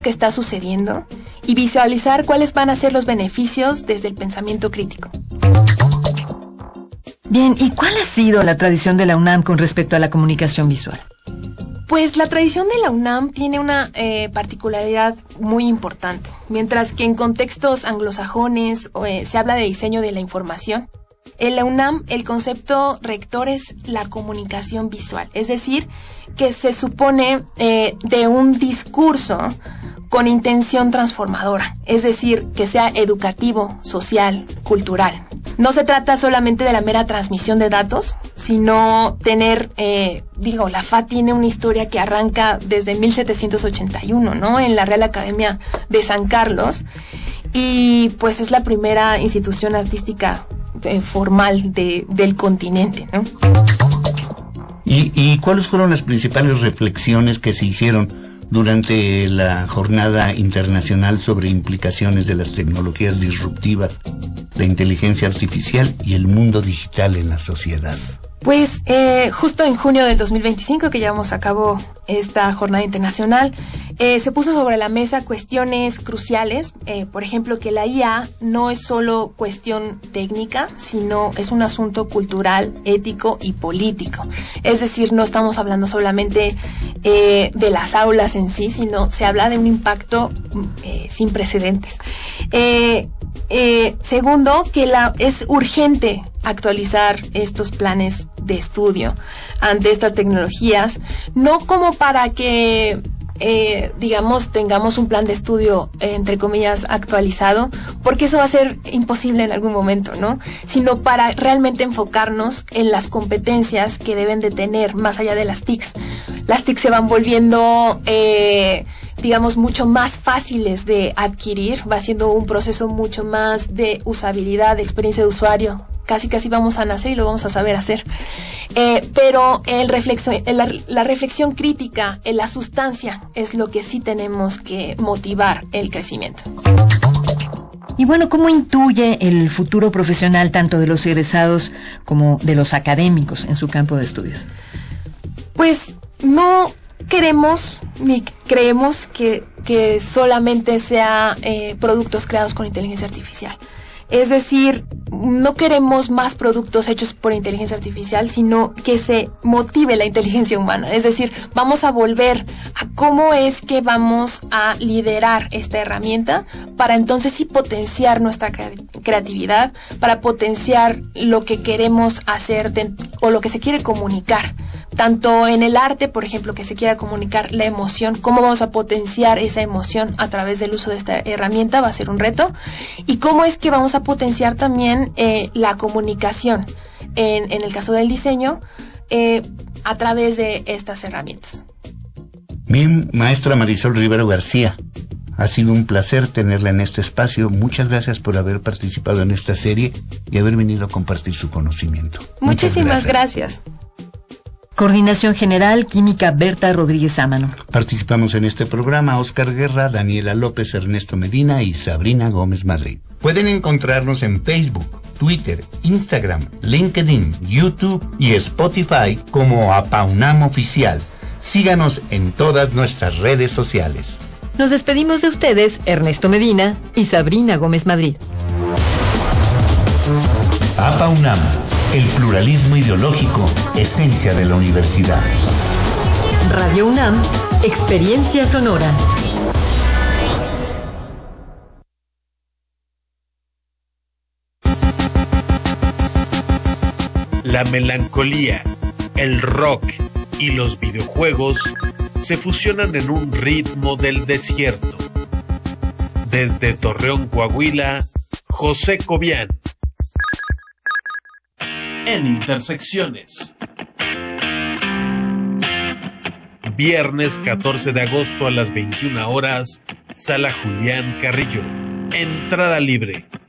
que está sucediendo y visualizar cuáles van a ser los beneficios desde el pensamiento crítico. Bien, ¿y cuál ha sido la tradición de la UNAM con respecto a la comunicación visual? Pues la tradición de la UNAM tiene una particularidad muy importante. Mientras que en contextos anglosajones se habla de diseño de la información, en la UNAM el concepto rector es la comunicación visual. Es decir, que se supone de un discurso con intención transformadora. Es decir, que sea educativo, social, cultural. No se trata solamente de la mera transmisión de datos, sino tener, la FA tiene una historia que arranca desde 1781, ¿no? En la Real Academia de San Carlos, y pues es la primera institución artística formal del continente, ¿no? ¿Y cuáles fueron las principales reflexiones que se hicieron durante la Jornada Internacional sobre implicaciones de las tecnologías disruptivas, la inteligencia artificial y el mundo digital en la sociedad? Pues justo en junio del 2025, que llevamos a cabo esta jornada internacional, se puso sobre la mesa cuestiones cruciales, por ejemplo, que la IA no es solo cuestión técnica, sino es un asunto cultural, ético y político. Es decir, no estamos hablando solamente de las aulas en sí, sino se habla de un impacto sin precedentes. Segundo, que es urgente actualizar estos planes de estudio ante estas tecnologías, no como para que tengamos un plan de estudio, entre comillas, actualizado, porque eso va a ser imposible en algún momento, ¿no? Sino para realmente enfocarnos en las competencias que deben de tener más allá de las TICs. Las TICs se van volviendo mucho más fáciles de adquirir, va siendo un proceso mucho más de usabilidad, de experiencia de usuario. Casi vamos a nacer y lo vamos a saber hacer. Pero la reflexión crítica, la sustancia, es lo que sí tenemos que motivar el crecimiento. Y bueno, ¿cómo intuye el futuro profesional tanto de los egresados como de los académicos en su campo de estudios? Pues no queremos ni creemos que solamente sea productos creados con inteligencia artificial. Es decir, no queremos más productos hechos por inteligencia artificial, sino que se motive la inteligencia humana. Es decir, vamos a volver a cómo es que vamos a liderar esta herramienta para entonces sí potenciar nuestra creatividad, para potenciar lo que queremos hacer o lo que se quiere comunicar. Tanto en el arte, por ejemplo, que se quiera comunicar la emoción, cómo vamos a potenciar esa emoción a través del uso de esta herramienta, va a ser un reto. Y cómo es que vamos a potenciar también la comunicación, en el caso del diseño, a través de estas herramientas. Bien, maestra Marisol Rivero García, ha sido un placer tenerla en este espacio. Muchas gracias por haber participado en esta serie y haber venido a compartir su conocimiento. Muchísimas gracias. Coordinación General, Química, Berta Rodríguez Ámano. Participamos en este programa Óscar Guerra, Daniela López, Ernesto Medina y Sabrina Gómez Madrid. Pueden encontrarnos en Facebook, Twitter, Instagram, LinkedIn, YouTube y Spotify como APAUNAM Oficial. Síganos en todas nuestras redes sociales. Nos despedimos de ustedes, Ernesto Medina y Sabrina Gómez Madrid. APAUNAM, el pluralismo ideológico, esencia de la universidad. Radio UNAM, experiencia sonora. La melancolía, el rock y los videojuegos se fusionan en un ritmo del desierto. Desde Torreón, Coahuila, José Cobian. En Intersecciones. Viernes 14 de agosto a las 21 horas, Sala Julián Carrillo. Entrada libre.